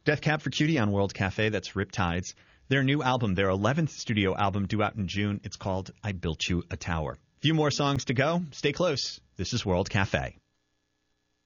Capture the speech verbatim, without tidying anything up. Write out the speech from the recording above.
Death Cab for Cutie on World Cafe. That's Riptides. Their new album, their eleventh studio album, due out in June. It's called I Built You a Tower. A few more songs to go. Stay close. This is World Cafe.